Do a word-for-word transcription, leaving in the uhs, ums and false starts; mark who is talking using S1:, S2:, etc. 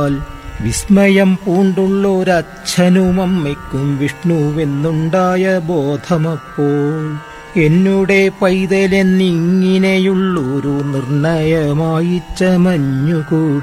S1: കണ്ടാൽ വിസ്മയം പൂണ്ടുള്ളൊരച്ഛനും അമ്മയ്ക്കും വിഷ്ണുവെന്നുണ്ടായ ബോധമപ്പോൾ എന്നുടെ പൈതലെന്നിങ്ങനെയുള്ളൊരു നിർണയമായി ചമഞ്ഞുകൂടി.